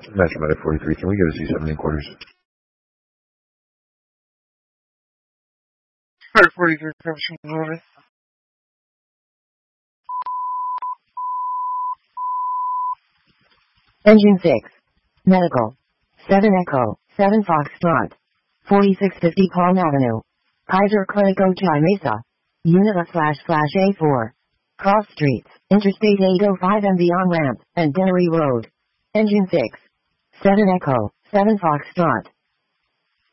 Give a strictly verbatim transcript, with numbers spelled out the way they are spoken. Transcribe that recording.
Metromed at forty-three, can we get a C seventeen quarters? Alright, forty-three, Commission Movie. Engine six. Medical. seven Echo, seven Foxtrot. forty-six fifty Palm Avenue. Kaiser Clinic Ojai Mesa. Unit A slash slash A four. Cross Streets, Interstate eight oh five and beyond ramp, and Dennery Road. Engine six. seven Echo, seven Foxtrot.